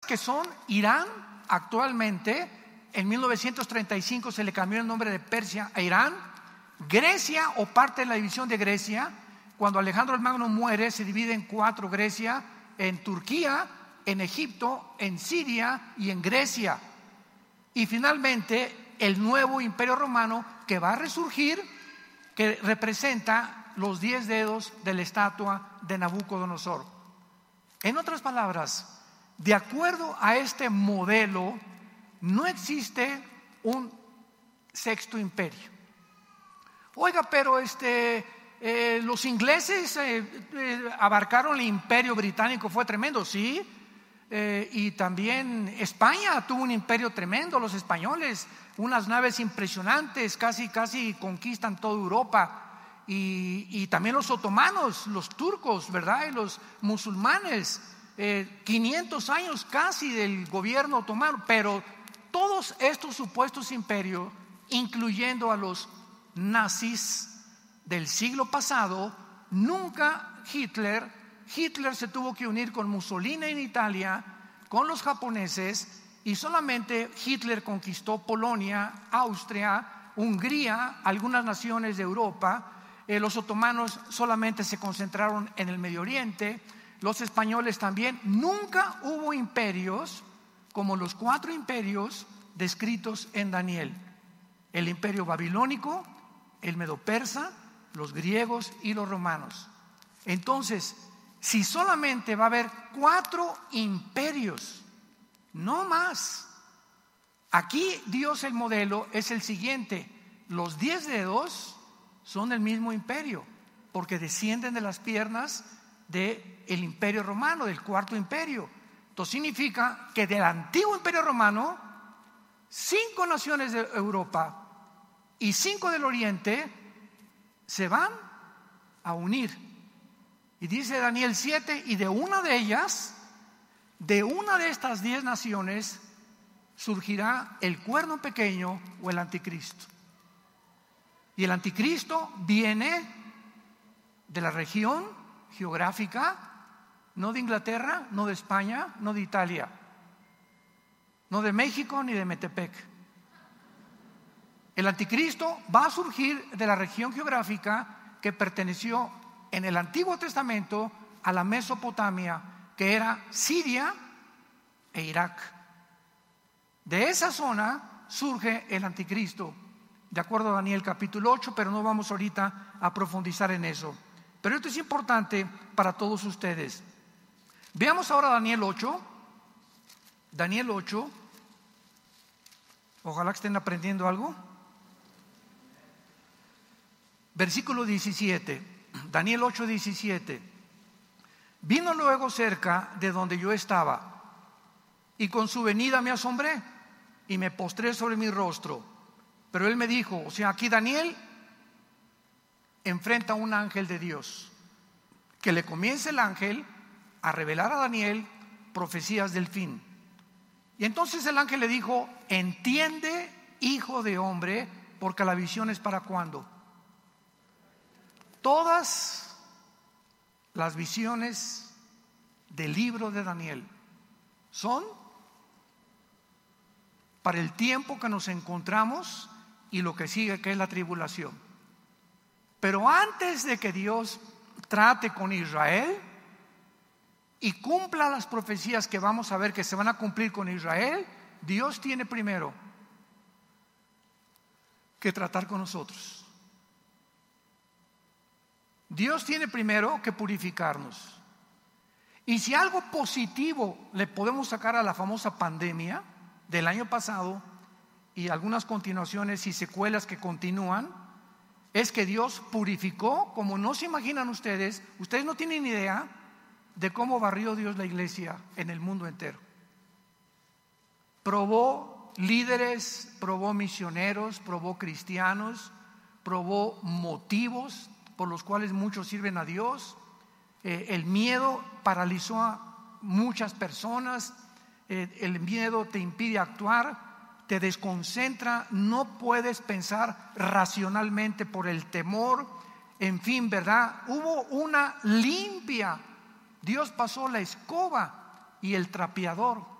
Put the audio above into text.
que son Irán actualmente. En 1935 se le cambió el nombre de Persia a Irán. Grecia, o parte de la división de Grecia, cuando Alejandro el Magno muere, se divide en 4: Grecia, en Turquía, en Egipto, en Siria y en Grecia. Y finalmente el nuevo imperio romano, que va a resurgir, que representa los 10 dedos de la estatua de Nabucodonosor. En otras palabras, de acuerdo a este modelo, no existe un sexto imperio. Oiga, pero los ingleses abarcaron el imperio británico, fue tremendo, sí. Y también España tuvo un imperio tremendo, los españoles, unas naves impresionantes, casi conquistan toda Europa. Y también los otomanos, los turcos, ¿verdad? Y los musulmanes, 500 años casi del gobierno otomano. Pero todos estos supuestos imperios, incluyendo a los nazis del siglo pasado, nunca Hitler se tuvo que unir con Mussolini en Italia, con los japoneses, y solamente Hitler conquistó Polonia, Austria, Hungría, algunas naciones de Europa. Los otomanos solamente se concentraron en el Medio Oriente, los españoles también. Nunca hubo imperios como los 4 imperios descritos en Daniel: el imperio babilónico, el medo-persa, los griegos y los romanos. Entonces, si solamente va a haber 4 imperios, no más. Aquí Dios, el modelo es el siguiente: los 10 dedos son del mismo imperio, porque descienden de las piernas del imperio romano, del 4.º imperio. Entonces significa que del antiguo imperio romano, 5 naciones de Europa y 5 del Oriente se van a unir. Y dice Daniel 7, y de una de ellas, de una de estas 10 naciones, surgirá el cuerno pequeño o el anticristo. Y el anticristo viene de la región geográfica, no de Inglaterra, no de España, no de Italia, no de México ni de Metepec. El anticristo va a surgir de la región geográfica que perteneció en el Antiguo Testamento a la Mesopotamia, que era Siria e Irak. De esa zona surge el anticristo, de acuerdo a Daniel capítulo 8, pero no vamos ahorita a profundizar en eso. Pero esto es importante para todos ustedes. Veamos ahora Daniel 8. Daniel 8. Ojalá que estén aprendiendo algo. Versículo 17. Daniel 8, 17. Vino luego cerca de donde yo estaba, y con su venida me asombré y me postré sobre mi rostro. Pero él me dijo, o sea, aquí Daniel enfrenta a un ángel de Dios, que le comienza el ángel a revelar a Daniel profecías del fin. Y entonces el ángel le dijo: entiende, hijo de hombre, porque la visión es para ¿cuándo? Todas las visiones del libro de Daniel son para el tiempo que nos encontramos y lo que sigue, que es la tribulación. Pero antes de que Dios trate con Israel y cumpla las profecías que vamos a ver que se van a cumplir con Israel, Dios tiene primero que tratar con nosotros. Dios tiene primero que purificarnos. Y si algo positivo le podemos sacar a la famosa pandemia del año pasado y algunas continuaciones y secuelas que continúan, es que Dios purificó como no se imaginan ustedes. Ustedes no tienen idea de cómo barrió Dios la iglesia en el mundo entero. Probó líderes, probó misioneros, probó cristianos, probó motivos por los cuales muchos sirven a Dios. El miedo paralizó a muchas personas. El miedo te impide actuar, te desconcentra, no puedes pensar racionalmente por el temor. En fin, ¿verdad? Hubo una limpia. Dios pasó la escoba y el trapeador